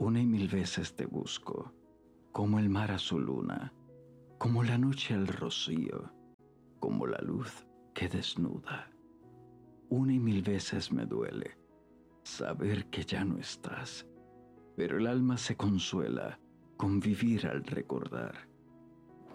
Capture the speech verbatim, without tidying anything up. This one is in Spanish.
Una y mil veces te busco, como el mar a su luna, como la noche al rocío, como la luz que desnuda. Una y mil veces me duele saber que ya no estás, pero el alma se consuela con vivir al recordar